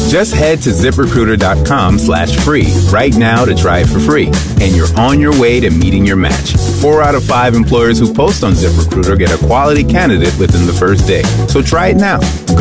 Just head to ZipRecruiter.com/free right now to try it for free. And you're on your way to meeting your match. 4 out of 5 employers who post on ZipRecruiter get a quality candidate within the first day. So try it now.